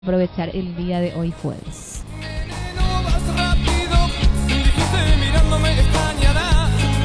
aprovechar el día de hoy jueves. No vas rápido, dijiste mirándome extrañada.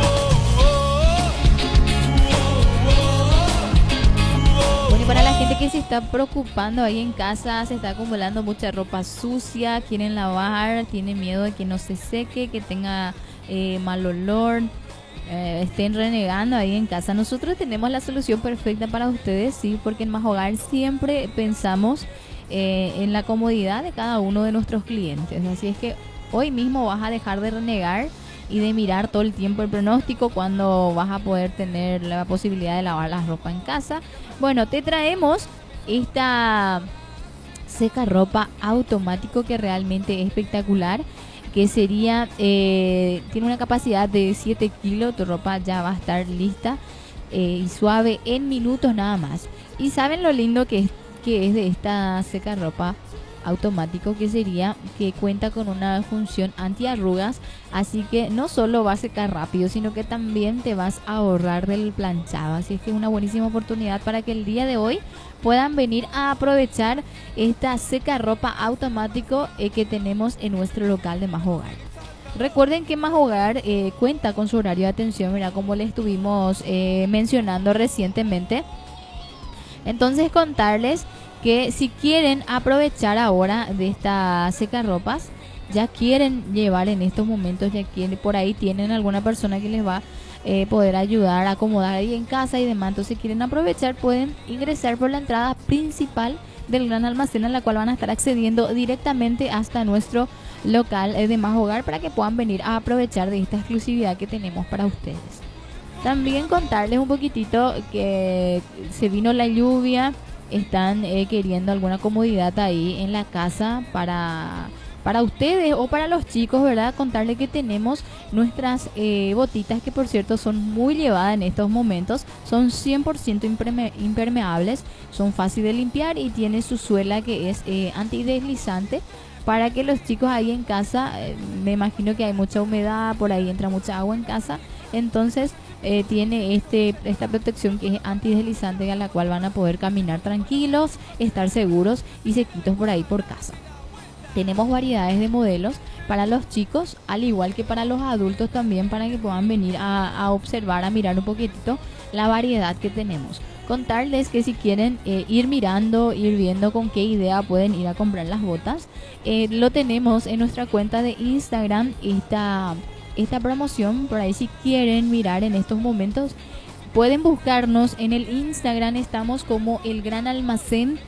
Bueno, y para la gente que se está preocupando ahí en casa, se está acumulando mucha ropa sucia, quieren lavar, tienen miedo de que no se seque, que tenga mal olor, estén renegando ahí en casa. Nosotros tenemos la solución perfecta para ustedes, sí, porque en Más Hogar siempre pensamos en la comodidad de cada uno de nuestros clientes. Así es que hoy mismo vas a dejar de renegar y de mirar todo el tiempo el pronóstico cuando vas a poder tener la posibilidad de lavar la ropa en casa. Bueno, te traemos esta seca ropa automático que realmente es espectacular, que sería, tiene una capacidad de 7 kilos, tu ropa ya va a estar lista y suave en minutos nada más. Y saben lo lindo que es de esta seca ropa automático, que sería que cuenta con una función antiarrugas, así que no solo va a secar rápido, sino que también te vas a ahorrar del planchado. Así es que es una buenísima oportunidad para que el día de hoy puedan venir a aprovechar esta seca ropa automático que tenemos en nuestro local de Más Hogar. Recuerden que Más Hogar cuenta con su horario de atención, mira, como le estuvimos mencionando recientemente. Entonces contarles que si quieren aprovechar ahora de esta secarropas, ya quieren llevar en estos momentos, ya quieren, por ahí tienen alguna persona que les va a poder ayudar a acomodar ahí en casa y demás, entonces quieren aprovechar, pueden ingresar por la entrada principal del gran almacén, a la cual van a estar accediendo directamente hasta nuestro local de Más Hogar, para que puedan venir a aprovechar de esta exclusividad que tenemos para ustedes. También contarles un poquitito que se vino la lluvia, están queriendo alguna comodidad ahí en la casa para ustedes o para los chicos, ¿verdad? Contarles que tenemos nuestras botitas, que por cierto son muy llevadas en estos momentos, son 100% impermeables, son fáciles de limpiar y tiene su suela que es antideslizante, para que los chicos ahí en casa, me imagino que hay mucha humedad, por ahí entra mucha agua en casa, entonces tiene esta protección que es antideslizante, a la cual van a poder caminar tranquilos, estar seguros y sequitos por ahí por casa. Tenemos variedades de modelos para los chicos, al igual que para los adultos también, para que puedan venir a observar, a mirar un poquitito la variedad que tenemos. Contarles que si quieren ir mirando, ir viendo con qué idea pueden ir a comprar las botas, lo tenemos en nuestra cuenta de Instagram, esta promoción. Por ahí, si quieren mirar en estos momentos, pueden buscarnos en el Instagram, estamos como el Gran Almacén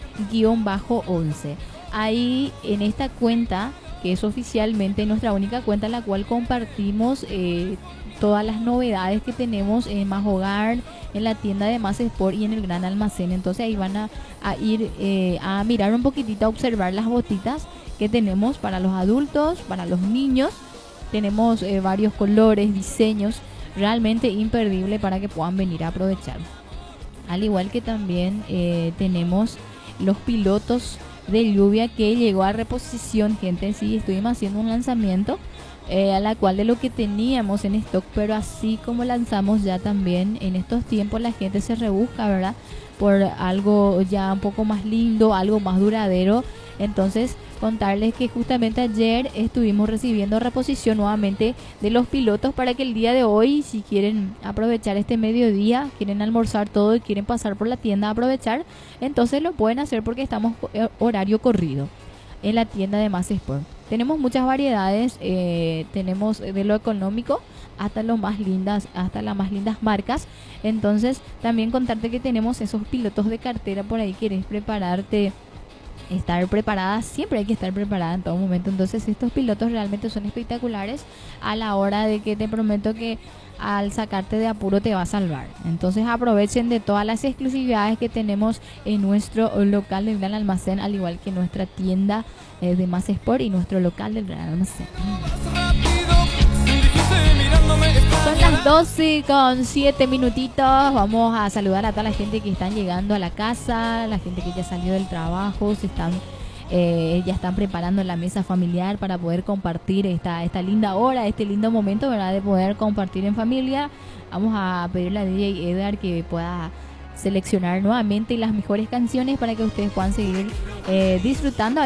-11. Ahí en esta cuenta, que es oficialmente nuestra única cuenta, en la cual compartimos todas las novedades que tenemos en Más Hogar, en la tienda de Más Sport y en el Gran Almacén. Entonces ahí van a ir a mirar un poquitito, a observar las botitas que tenemos para los adultos, para los niños. Tenemos varios colores, diseños, realmente imperdible para que puedan venir a aprovechar. Al igual que también tenemos los pilotos de lluvia, que llegó a reposición, gente. Sí, estuvimos haciendo un lanzamiento a la cual de lo que teníamos en stock, pero así como lanzamos ya también en estos tiempos, la gente se rebusca, ¿verdad?, por algo ya un poco más lindo, algo más duradero. Entonces contarles que justamente ayer estuvimos recibiendo reposición nuevamente de los pilotos, para que el día de hoy, si quieren aprovechar este mediodía, quieren almorzar todo y quieren pasar por la tienda a aprovechar, entonces lo pueden hacer, porque estamos horario corrido en la tienda de Más Sport. Tenemos muchas variedades, tenemos de lo económico hasta lo más lindas, hasta las más lindas marcas. Entonces también contarte que tenemos esos pilotos de cartera, por ahí quieres prepararte, estar preparada, siempre hay que estar preparada en todo momento. Entonces estos pilotos realmente son espectaculares, a la hora de que te prometo que al sacarte de apuro te va a salvar. Entonces aprovechen de todas las exclusividades que tenemos en nuestro local del Gran Almacén, al igual que nuestra tienda de Más Sport y nuestro local del Gran Almacén. Son las 12 con 7 minutitos. Vamos a saludar a toda la gente que están llegando a la casa, la gente que ya salió del trabajo, ya están preparando la mesa familiar para poder compartir esta linda hora, este lindo momento, ¿verdad?, de poder compartir en familia. Vamos a pedirle a DJ Edgar que pueda seleccionar nuevamente las mejores canciones para que ustedes puedan seguir disfrutando